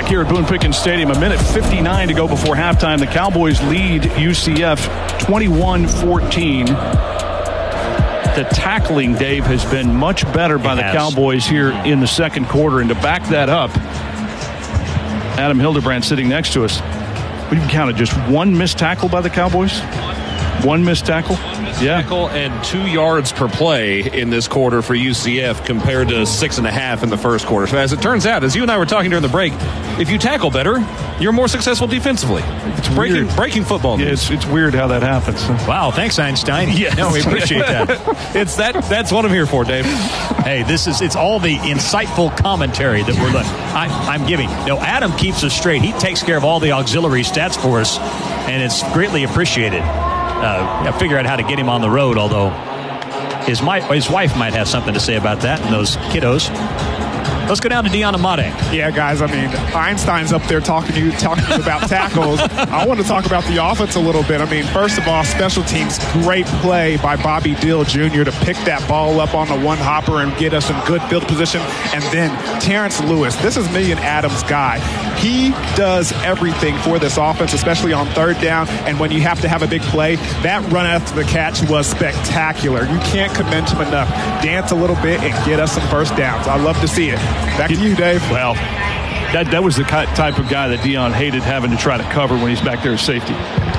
here at Boone Pickens Stadium. 1:59 to go before halftime. The Cowboys lead UCF 21-14. The tackling, Dave, has been much better by the Cowboys here in the second quarter. And to back that up, Adam Hildebrand sitting next to us. We've counted just one missed tackle by the Cowboys. One missed tackle? Tackle and 2 yards per play in this quarter for UCF compared to 6.5 in the first quarter. So as it turns out, as you and I were talking during the break, if you tackle better, you're more successful defensively. It's breaking football. Yeah, it's weird how that happens. Wow, thanks, Einstein. Yes. No, we appreciate that. That's what I'm here for, Dave. Hey, it's all the insightful commentary that I'm giving. No, Adam keeps us straight. He takes care of all the auxiliary stats for us, and it's greatly appreciated. I figure out how to get him on the road, although his wife might have something to say about that and those kiddos. Let's go down to Dion Amade. Yeah, guys, I mean, Einstein's up there talking to you about tackles. I want to talk about the offense a little bit. I mean, first of all, special teams, great play by Bobby Dill Jr. to pick that ball up on the one hopper and get us in good field position. And then Terrence Lewis, this is Million Adams' guy. He does everything for this offense, especially on third down. And when you have to have a big play, that run after the catch was spectacular. You can't commend him enough. Dance a little bit and get us some first downs. I love to see it. Back to you, Dave. Well, that was the type of guy that Dion hated having to try to cover when he's back there at safety.